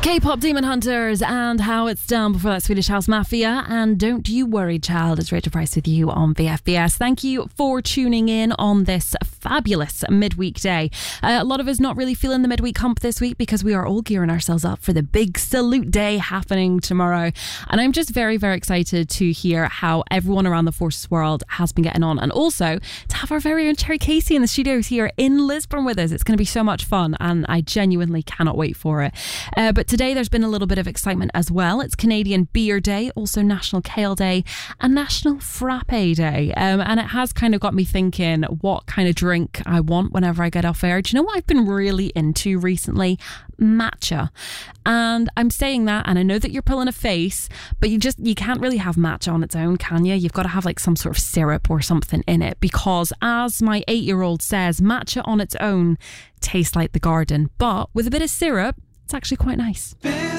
K-pop Demon Hunters and How It's Done before that, Swedish House Mafia and Don't You Worry Child. It's Rachel Price with you on VFBS. Thank you for tuning in on this fabulous midweek day. A lot of us not really feeling the midweek hump this week because we are all gearing ourselves up for the big salute day happening tomorrow. And I'm just very, very excited to hear how everyone around the Forces world has been getting on, and also to have our very own Cherry Casey in the studios here in Lisburn with us. It's going to be so much fun and I genuinely cannot wait for it. But today there's been a little bit of excitement as well. It's Canadian Beer Day, also National Kale Day and National Frappe Day. And it has kind of got me thinking what kind of drink I want whenever I get off air. Do you know what I've been really into recently? Matcha. And I'm saying that, and I know that you're pulling a face, but you can't really have matcha on its own, can you? You've got to have like some sort of syrup or something in it, because as my 8-year-old says, matcha on its own tastes like the garden, but with a bit of syrup, it's actually quite nice.